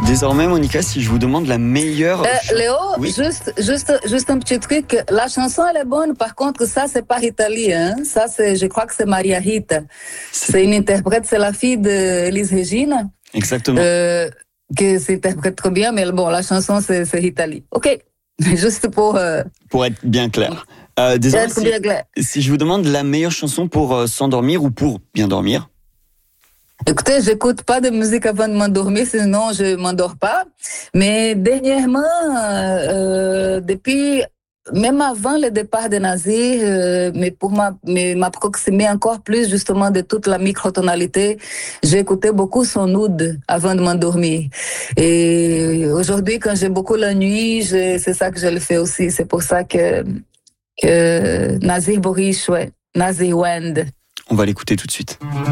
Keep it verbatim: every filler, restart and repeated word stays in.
Désormais, Monica, si je vous demande la meilleure... Euh, Léo, oui. juste, juste, juste un petit truc. La chanson, elle est bonne. Par contre, ça, c'est pas Rita Lee, hein. Ça, c'est, je crois que c'est Maria Rita. C'est, c'est une interprète, c'est la fille d'Elis Regina. Exactement. Euh, qui s'interprète trop bien, mais bon, la chanson, c'est, c'est Rita Lee. OK. Juste pour... Euh... Pour être bien clair. Euh, désolé, si, bien clair. si je vous demande la meilleure chanson pour euh, s'endormir ou pour bien dormir. Écoutez, j'écoute pas de musique avant de m'endormir, sinon je m'endors pas. Mais dernièrement, euh, depuis, même avant le départ de Nazir, euh, mais pour m'a, mais m'approximer encore plus justement de toute la microtonalité, j'ai écouté beaucoup son oud avant de m'endormir. Et aujourd'hui, quand j'ai beaucoup la nuit, je, c'est ça que je le fais aussi. C'est pour ça que, que Nazir Boris, ouais, Nazir Wend. On va l'écouter tout de suite.